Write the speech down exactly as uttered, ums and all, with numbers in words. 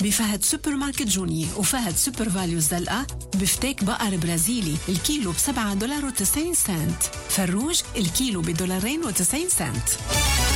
بفهد سوبر ماركت جوني وفهد سوبر فاليو الزلقة بفتيك بقر برازيلي الكيلو بسبعة دولار وتسعين سنت. فروج الكيلو بدولارين وتسعين سنت.